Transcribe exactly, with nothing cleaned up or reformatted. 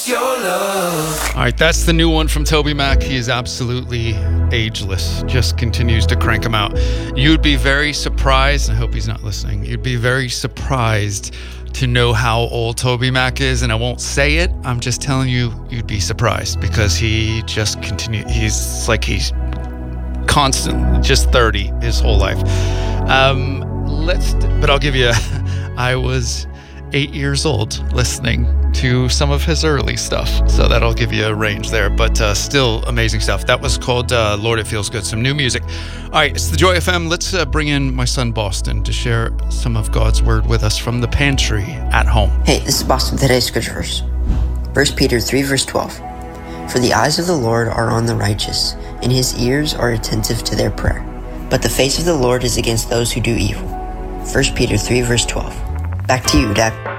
your love. All right, that's the new one from Toby Mac. He is absolutely ageless. Just continues to crank them out. You'd be very surprised. I hope he's not listening. You'd be very surprised to know how old Toby Mac is, and I won't say it. I'm just telling you, you'd be surprised because he just continue. He's like he's constant, just thirty his whole life. Um, let's. But I'll give you. I was eight years old listening to some of his early stuff, so that'll give you a range there, but uh, still amazing stuff. That was called uh, Lord It Feels Good, some new music. All right, it's the Joy F M. Let's uh, bring in my son Boston to share some of God's word with us from the pantry at home. Hey, this is Boston. Today's scripture verse, First Peter three verse twelve. For the eyes of the Lord are on the righteous, and his ears are attentive to their prayer, but the face of the Lord is against those who do evil. First Peter three verse twelve. Back to you, Dad.